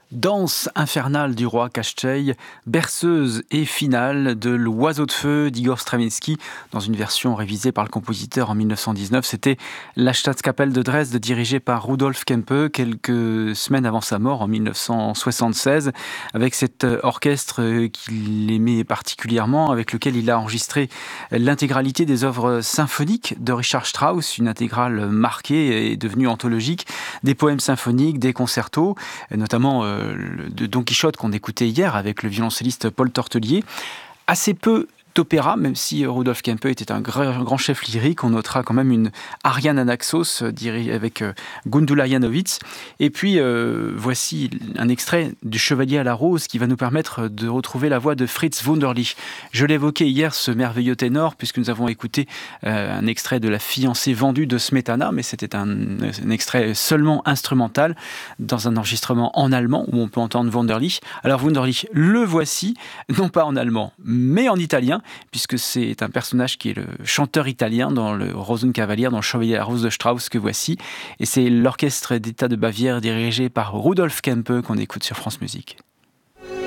Danse infernale du roi Kaschtcheï, berceuse et finale de l'Oiseau de feu d'Igor Stravinsky, dans une version révisée par le compositeur en 1919. C'était la Staatskapelle de Dresde, dirigée par Rudolf Kempe, quelques semaines avant sa mort en 1976, avec cet orchestre qu'il aimait particulièrement, avec lequel il a enregistré l'intégralité des œuvres symphoniques de Richard Strauss, une intégrale marquée et devenue anthologique, des poèmes symphoniques, des concertos, notamment de Don Quichotte qu'on écoutait hier avec le violoncelliste Paul Tortelier. Assez peu d'opéra, même si Rudolf Kempe était un grand chef lyrique. On notera quand même une Ariane Anaxos avec Gundula Janowitz. Et puis, voici un extrait du Chevalier à la Rose qui va nous permettre de retrouver la voix de Fritz Wunderlich. Je l'évoquais hier, ce merveilleux ténor, puisque nous avons écouté un extrait de La fiancée vendue de Smetana, mais c'était un extrait seulement instrumental, dans un enregistrement en allemand, où on peut entendre Wunderlich. Alors Wunderlich, le voici, non pas en allemand, mais en italien, puisque c'est un personnage qui est le chanteur italien dans le Rosenkavalier, dans le Chevalier à la Rose de Strauss que voici. Et c'est l'orchestre d'État de Bavière dirigé par Rudolf Kempe qu'on écoute sur France Musique.